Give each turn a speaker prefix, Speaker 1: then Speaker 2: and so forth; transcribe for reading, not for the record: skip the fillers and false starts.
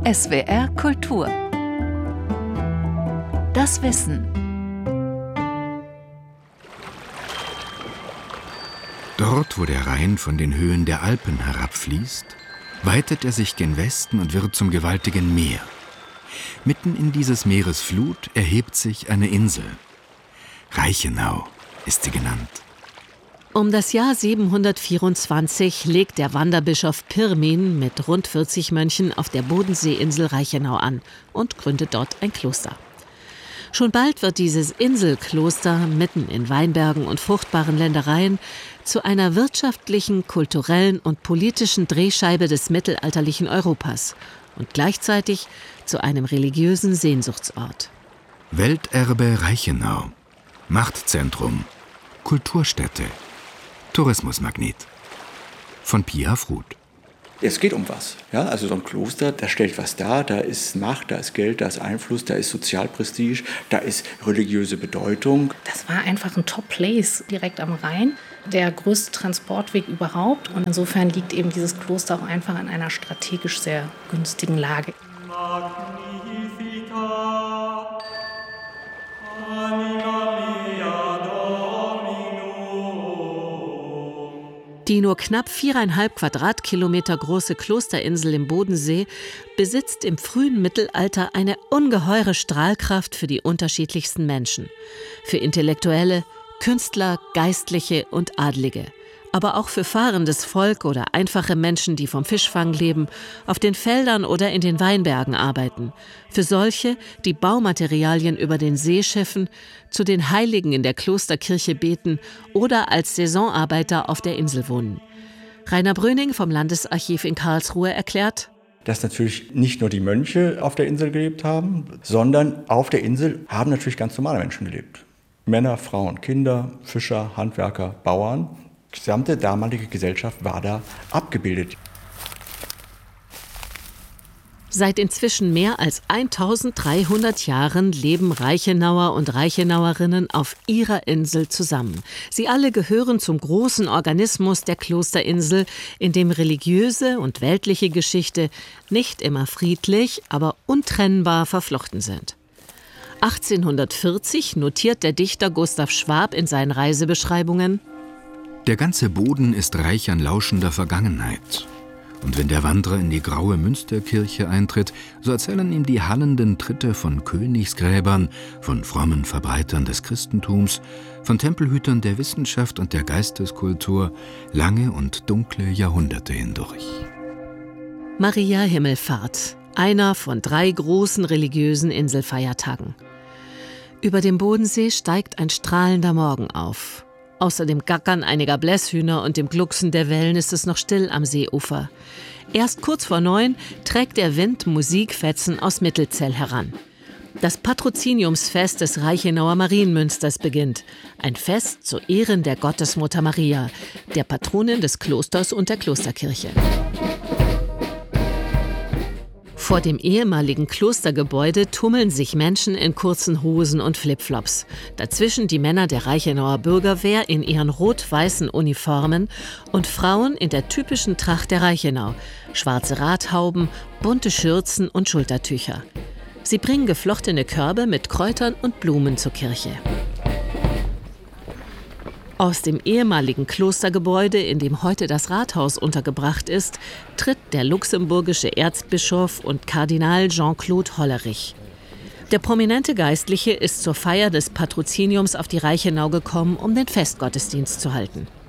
Speaker 1: SWR Kultur. Das Wissen.
Speaker 2: Dort, wo der Rhein von den Höhen der Alpen herabfließt, weitet er sich gen Westen und wird zum gewaltigen Meer. Mitten in dieses Meeres Flut erhebt sich eine Insel. Reichenau ist sie genannt.
Speaker 3: Um das Jahr 724 legt der Wanderbischof Pirmin mit rund 40 Mönchen auf der Bodenseeinsel Reichenau an und gründet dort ein Kloster. Schon bald wird dieses Inselkloster mitten in Weinbergen und fruchtbaren Ländereien zu einer wirtschaftlichen, kulturellen und politischen Drehscheibe des mittelalterlichen Europas und gleichzeitig zu einem religiösen Sehnsuchtsort.
Speaker 2: Welterbe Reichenau, Machtzentrum, Kulturstätte, Tourismusmagnet. Von Pia Fruth.
Speaker 4: Es geht um was. Ja? Also so ein Kloster, das stellt was dar. Da ist Macht, da ist Geld, da ist Einfluss, da ist Sozialprestige, da ist religiöse Bedeutung.
Speaker 5: Das war einfach ein Top-Place direkt am Rhein. Der größte Transportweg überhaupt. Und insofern liegt eben dieses Kloster auch einfach in einer strategisch sehr günstigen Lage.
Speaker 3: Die nur knapp 4,5 Quadratkilometer große Klosterinsel im Bodensee besitzt im frühen Mittelalter eine ungeheure Strahlkraft für die unterschiedlichsten Menschen. Für Intellektuelle, Künstler, Geistliche und Adlige. Aber auch für fahrendes Volk oder einfache Menschen, die vom Fischfang leben, auf den Feldern oder in den Weinbergen arbeiten. Für solche, die Baumaterialien über den See schiffen, zu den Heiligen in der Klosterkirche beten oder als Saisonarbeiter auf der Insel wohnen. Rainer Bröning vom Landesarchiv in Karlsruhe erklärt:
Speaker 4: Dass natürlich nicht nur die Mönche auf der Insel gelebt haben, sondern auf der Insel haben natürlich ganz normale Menschen gelebt. Männer, Frauen, Kinder, Fischer, Handwerker, Bauern. Die gesamte damalige Gesellschaft war da abgebildet.
Speaker 3: Seit inzwischen mehr als 1300 Jahren leben Reichenauer und Reichenauerinnen auf ihrer Insel zusammen. Sie alle gehören zum großen Organismus der Klosterinsel, in dem religiöse und weltliche Geschichte nicht immer friedlich, aber untrennbar verflochten sind. 1840 notiert der Dichter Gustav Schwab in seinen Reisebeschreibungen:
Speaker 2: Der ganze Boden ist reich an lauschender Vergangenheit. Und wenn der Wanderer in die graue Münsterkirche eintritt, so erzählen ihm die hallenden Tritte von Königsgräbern, von frommen Verbreitern des Christentums, von Tempelhütern der Wissenschaft und der Geisteskultur lange und dunkle Jahrhunderte hindurch.
Speaker 3: Maria Himmelfahrt, einer von 3 großen religiösen Inselfeiertagen. Über dem Bodensee steigt ein strahlender Morgen auf. Außer dem Gackern einiger Blässhühner und dem Glucksen der Wellen ist es noch still am Seeufer. Erst kurz vor 9 trägt der Wind Musikfetzen aus Mittelzell heran. Das Patroziniumsfest des Reichenauer Marienmünsters beginnt. Ein Fest zu Ehren der Gottesmutter Maria, der Patronin des Klosters und der Klosterkirche. Vor dem ehemaligen Klostergebäude tummeln sich Menschen in kurzen Hosen und Flipflops. Dazwischen die Männer der Reichenauer Bürgerwehr in ihren rot-weißen Uniformen und Frauen in der typischen Tracht der Reichenau: schwarze Radhauben, bunte Schürzen und Schultertücher. Sie bringen geflochtene Körbe mit Kräutern und Blumen zur Kirche. Aus dem ehemaligen Klostergebäude, in dem heute das Rathaus untergebracht ist, tritt der luxemburgische Erzbischof und Kardinal Jean-Claude Hollerich. Der prominente Geistliche ist zur Feier des Patroziniums auf die Reichenau gekommen, um den Festgottesdienst zu halten.